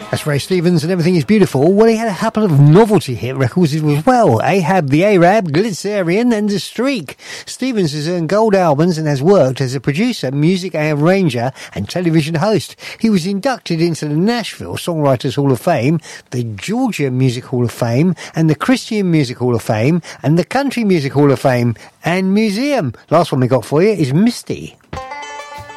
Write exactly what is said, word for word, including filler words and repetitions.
That's Ray Stevens and Everything Is Beautiful. Well, he had a couple of novelty hit records as well. Ahab the Arab, Glycerian and The Streak. Stevens has earned gold albums and has worked as a producer, music arranger and television host. He was inducted into the Nashville Songwriters Hall of Fame, the Georgia Music Hall of Fame and the Christian Music Hall of Fame and the Country Music Hall of Fame and Museum. Last one we got for you is Misty.